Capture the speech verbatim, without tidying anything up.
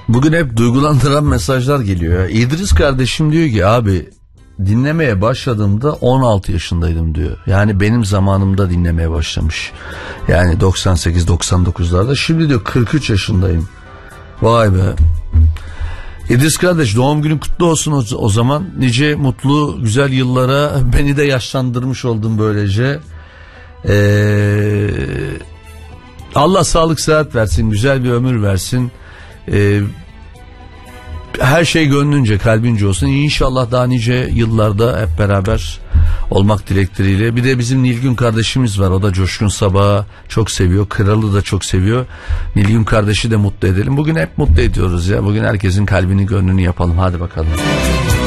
Bugün hep duygulandıran mesajlar geliyor ya. İdris kardeşim diyor ki abi dinlemeye başladığımda on altı yaşındaydım diyor. Yani benim zamanımda dinlemeye başlamış. Yani doksan sekiz doksan dokuzlarda. Şimdi diyor kırk üç yaşındayım. Vay be. İdris kardeş doğum günün kutlu olsun o, o zaman. Nice mutlu güzel yıllara, beni de yaşlandırmış oldun böylece. Ee, Allah sağlık sıhhat versin, güzel bir ömür versin. Ee, her şey gönlünce kalbince olsun. İnşallah daha nice yıllarda hep beraber olmak dilekleriyle. Bir de bizim Nilgün kardeşimiz var, o da Coşkun Sabah'ı çok seviyor, Kralı da çok seviyor. Nilgün kardeşi de mutlu edelim. Bugün hep mutlu ediyoruz ya, bugün herkesin kalbini gönlünü yapalım, hadi bakalım.